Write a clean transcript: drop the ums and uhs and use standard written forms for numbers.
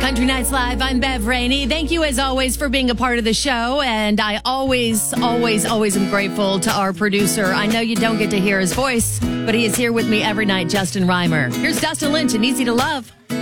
Country Nights Live, I'm Bev Rainey. Thank you, as always, for being a part of the show. And I always am grateful to our producer. I know you don't get to hear his voice, but he is here with me every night, Justin Reimer. Here's Dustin Lynch and Easy to Love.